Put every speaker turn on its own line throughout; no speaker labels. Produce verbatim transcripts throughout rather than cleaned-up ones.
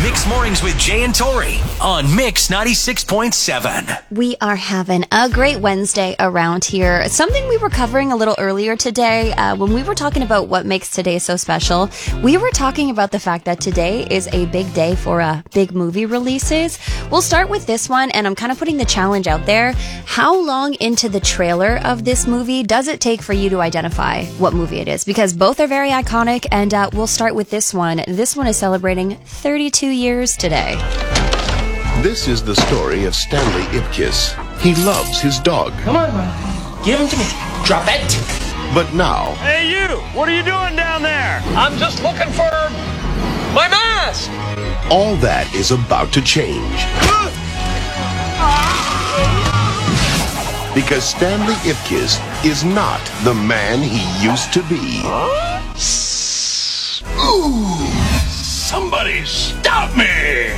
Mix Mornings with Jay and Tori on Mix ninety-six point seven.
We are having a great Wednesday around here. Something we were covering a little earlier today, uh, when we were talking about what makes today so special, we were talking about the fact that today is a big day for uh, big movie releases. We'll start with this one, and I'm kind of putting the challenge out there. How long into the trailer of this movie does it take for you to identify what movie it is? Because both are very iconic, and uh, we'll start with this one. This one is celebrating thirty-two years today.
This is the story of Stanley Ipkiss. He loves his dog.
Come on, man. Give him to me. Drop it.
But now...
Hey, you! What are you doing down there? I'm just looking for my mask!
all that is about to change. Because Stanley Ipkiss is not the man he used to be.
Ooh! Somebody stop me!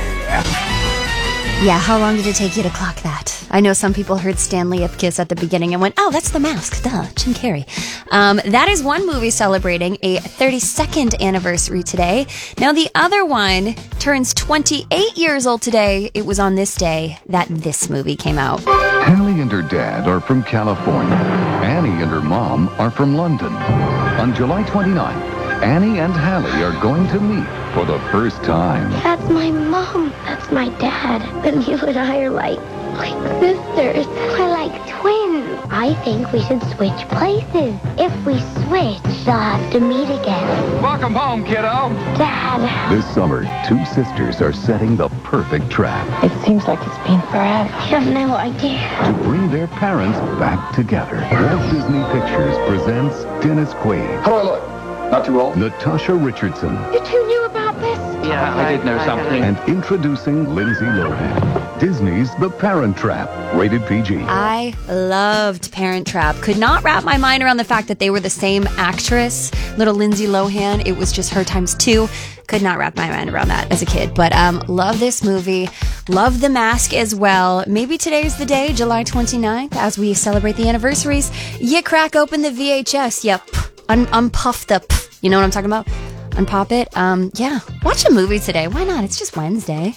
Yeah, how long did it take you to clock that? I know some people heard Stanley Ipkiss at the beginning and went, oh, that's The Mask, duh, Jim Carrey. Um, that is one movie celebrating a thirty-second anniversary today. Now, the other one turns twenty-eight years old today. It was on this day that this movie came out.
Hallie and her dad are from California. Annie and her mom are from London. On July twenty-ninth, Annie and Hallie are going to meet for the first time.
That's my mom. That's my dad. And you and I are like, like sisters. We're like twins. I think we should switch places. If we switch, they'll have to meet again.
Welcome home, kiddo.
Dad.
This summer, two sisters are setting the perfect trap.
It seems like it's been forever.
You have no idea.
To bring their parents back together. Walt Disney Pictures presents Dennis Quaid.
How do I look? Not too old?
Natasha Richardson.
You two knew about this?
Yeah, I did know something.
And introducing Lindsay Lohan. Disney's The Parent Trap, rated P G.
I loved Parent Trap. Could not wrap my mind around the fact that they were the same actress, little Lindsay Lohan. It was just her times two. Could not wrap my mind around that as a kid. But um, love this movie. Love The Mask as well. Maybe today's the day, July twenty-ninth, as we celebrate the anniversaries. You crack open the V H S. Yep. Un- unpuff the... P- you know what I'm talking about? Unpop it. Um, yeah. Watch a movie today. Why not? It's just Wednesday.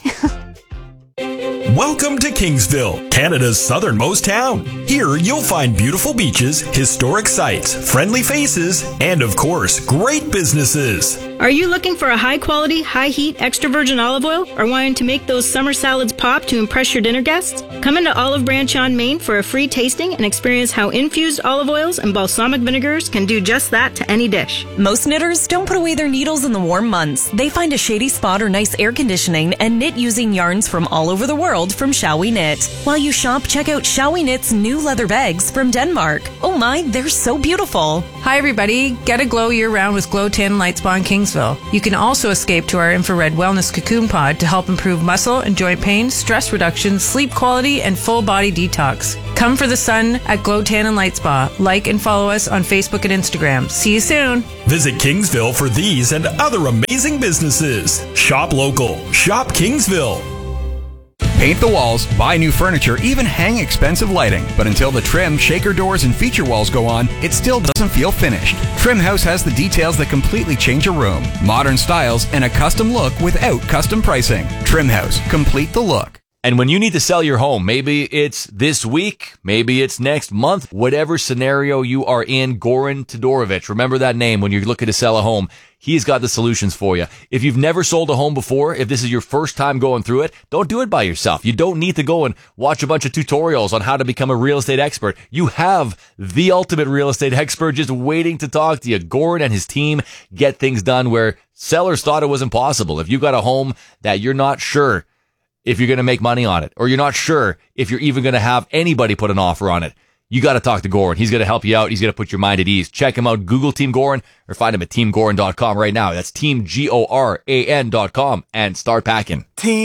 Welcome to Kingsville, Canada's southernmost town. Here you'll find beautiful beaches, historic sites, friendly faces, and of course, great businesses.
Are you looking for a high-quality, high-heat, extra virgin olive oil or wanting to make those summer salads pop to impress your dinner guests? Come into Olive Branch on Main for a free tasting and experience how infused olive oils and balsamic vinegars can do just that to any dish.
Most knitters don't put away their needles in the warm months. They find a shady spot or nice air conditioning and knit using yarns from all over the world from Shall We Knit. While you shop, check out Shall We Knit's new leather bags from Denmark. Oh my, they're so beautiful.
Hi everybody, get a glow year-round with Glow ten Light Spa in Kingsville. You can also escape to our infrared wellness cocoon pod to help improve muscle and joint pain, stress reduction, sleep quality, and full body detox. Come for the sun at Glow Tan and Light Spa. Like and follow us on Facebook and Instagram. See you soon.
Visit Kingsville for these and other amazing businesses. Shop local. Shop Kingsville.
Paint the walls, buy new furniture, even hang expensive lighting. But until the trim, shaker doors, and feature walls go on, it still doesn't feel finished. Trim House has the details that completely change a room. Modern styles and a custom look without custom pricing. Trim House, complete the look.
And when you need to sell your home, maybe it's this week, maybe it's next month, whatever scenario you are in, Goran Todorovic, remember that name when you're looking to sell a home. He's got the solutions for you. If you've never sold a home before, if this is your first time going through it, don't do it by yourself. You don't need to go and watch a bunch of tutorials on how to become a real estate expert. You have the ultimate real estate expert just waiting to talk to you. Goran and his team get things done where sellers thought it was impossible. If you've got a home that you're not sure if you're going to make money on it, or you're not sure if you're even going to have anybody put an offer on it, you got to talk to Goran. He's going to help you out. He's going to put your mind at ease. Check him out. Google Team Goran or find him at team goran dot com right now. That's team G O R A N dot com and start packing. Team